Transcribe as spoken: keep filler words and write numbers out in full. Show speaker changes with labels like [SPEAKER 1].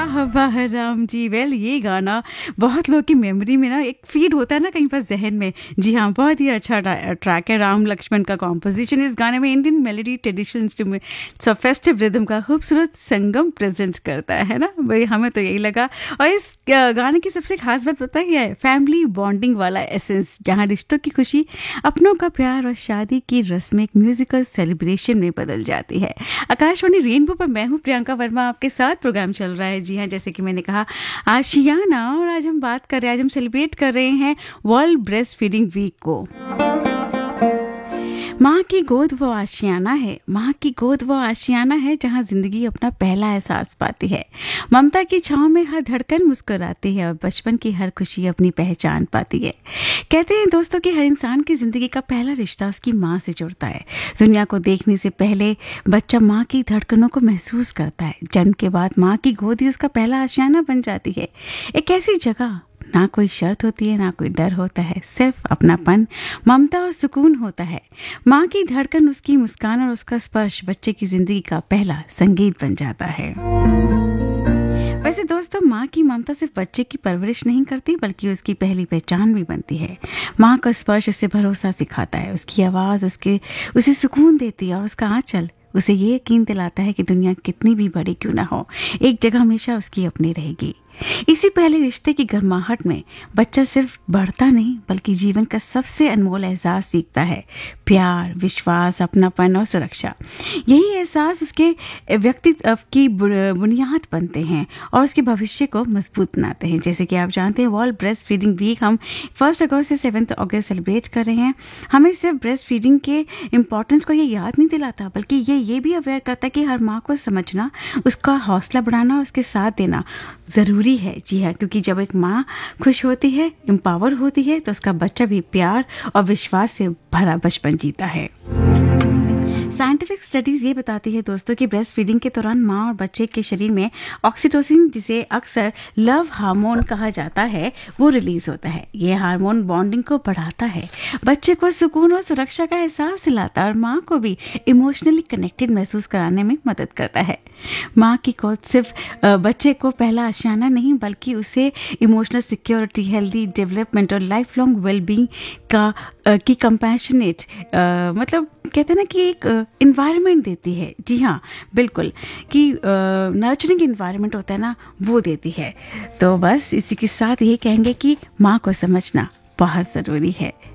[SPEAKER 1] वाह वाह राम जी। वेल ये गाना बहुत लोगों की मेमोरी में ना एक फीड होता है ना कहीं पर जहन में। जी हाँ, बहुत ही अच्छा ट्रैक है। राम लक्ष्मण का कॉम्पोजिशन। इस गाने में इंडियन मेलोडी ट्रेडिशनल इंस्ट्रूमेंट्स और फेस्टिव रिदम का खूबसूरत संगम प्रेजेंट करता है ना भाई, हमें तो यही लगा। और इस गाने की सबसे खास बात पता क्या है? फैमिली बॉन्डिंग वाला एसेंस, जहाँ रिश्तों की खुशी, अपनों का प्यार और शादी की रस्म एक म्यूजिकल सेलिब्रेशन में बदल जाती है। आकाशवाणी रेनबो पर मैं हूँ प्रियंका वर्मा, आपके साथ प्रोग्राम चल रहा है। जी हाँ, जैसे कि मैंने कहा आशियाना, और आज हम बात कर रहे हैं, आज हम सेलिब्रेट कर रहे हैं वर्ल्ड ब्रेस्ट फीडिंग वीक को। माँ की गोद वो आशियाना है, माँ की गोद वो आशियाना है जहाँ जिंदगी अपना पहला एहसास पाती है। ममता की छाँव में हर धड़कन मुस्कुराती है और बचपन की हर खुशी अपनी पहचान पाती है। कहते हैं दोस्तों कि हर इंसान की जिंदगी का पहला रिश्ता उसकी माँ से जुड़ता है। दुनिया को देखने से पहले बच्चा माँ की धड़कनों को महसूस करता है। जन्म के बाद माँ की गोद ही उसका पहला आशियाना बन जाती है। एक ऐसी जगह, ना कोई शर्त होती है, ना कोई डर होता है, सिर्फ अपनापन, ममता और सुकून होता है। माँ की धड़कन, उसकी मुस्कान और उसका स्पर्श बच्चे की जिंदगी का पहला संगीत बन जाता है। वैसे दोस्तों, माँ की ममता सिर्फ बच्चे की परवरिश नहीं करती, बल्कि उसकी पहली पहचान भी बनती है। माँ का स्पर्श उसे भरोसा सिखाता है, उसकी आवाज़ उसके उसे सुकून देती है, और उसका आंचल उसे ये यकीन दिलाता है कि दुनिया कितनी भी बड़ी क्यों ना हो, एक जगह हमेशा उसकी अपनी रहेगी। इसी पहले रिश्ते की गर्माहट में बच्चा सिर्फ बढ़ता नहीं, बल्कि जीवन का सबसे अनमोल एहसास सीखता है। प्यार, विश्वास, अपनापन और सुरक्षा। यही एहसास उसके व्यक्तित्व की बुनियाद बनते हैं और उसके भविष्य को मजबूत बनाते हैं। जैसे कि आप जानते हैं, वर्ल्ड ब्रेस्ट फीडिंग वीक हम फर्स्ट अगस्त से सेवन्थ अगस्त सेलिब्रेट कर रहे हैं। हमें सिर्फ ब्रेस्ट फीडिंग के इम्पोर्टेंस को ये याद नहीं दिलाता, बल्कि ये ये भी अवेयर करता है कि हर माँ को समझना, उसका हौसला बढ़ाना और उसके साथ देना ज़रूरी है। जी हाँ, क्योंकि जब एक माँ खुश होती है, एम्पावर होती है, तो उसका बच्चा भी प्यार और विश्वास से भरा बचपन जीता है। साइंटिफिक स्टडीज ये बताती है दोस्तों कि ब्रेस्ट फीडिंग के दौरान माँ और बच्चे के शरीर में ऑक्सीटोसिन, जिसे अक्सर लव हार्मोन कहा जाता है, वो रिलीज होता है। ये हार्मोन बॉन्डिंग को बढ़ाता है, बच्चे को सुकून और सुरक्षा का एहसास दिलाता है और माँ को भी इमोशनली कनेक्टेड महसूस कराने में मदद करता है। माँ की गोद सिर्फ बच्चे को पहला आशियाना नहीं, बल्कि उसे इमोशनल सिक्योरिटी, हेल्दी डेवलपमेंट और लाइफ लॉन्ग वेलबींग का की कंपैशनेट मतलब कहते हैं ना कि एक इन्वायरमेंट देती है। जी हाँ, बिल्कुल, कि नर्चरिंग इन्वायरमेंट होता है ना, वो देती है। तो बस इसी के साथ यही कहेंगे कि माँ को समझना बहुत ज़रूरी है।